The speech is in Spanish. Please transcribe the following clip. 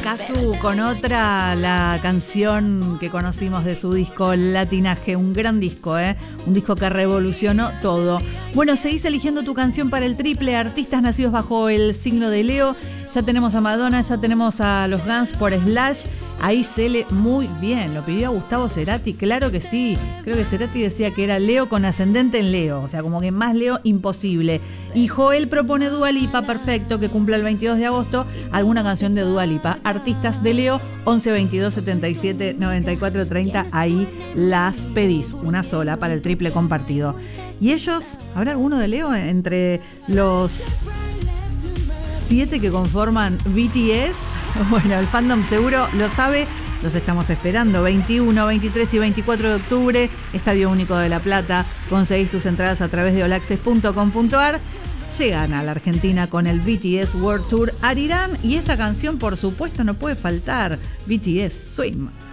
Kazu con otra, la canción que conocimos de su disco Latinaje, un gran disco, un disco que revolucionó todo. Bueno, seguís eligiendo tu canción para el triple, artistas nacidos bajo el signo de Leo. Ya tenemos a Madonna, ya tenemos a los Guns por Slash. Ahí Cele, muy bien, lo pidió a Gustavo Cerati, claro que sí. Creo que Cerati decía que era Leo con ascendente en Leo, o sea, como que más Leo imposible. Y Joel propone Dua Lipa, perfecto, que cumpla el 22 de agosto, alguna canción de Dua Lipa. Artistas de Leo, 11 22 77 94 30, ahí las pedís, una sola para el triple compartido. Y ellos, ¿habrá alguno de Leo entre los 7 que conforman BTS? Bueno, el fandom seguro lo sabe, los estamos esperando. 21, 23 y 24 de octubre, Estadio Único de La Plata. Conseguís tus entradas a través de olaccess.com.ar. Llegan a la Argentina con el BTS World Tour Arirán y esta canción, por supuesto, no puede faltar. BTS Swim.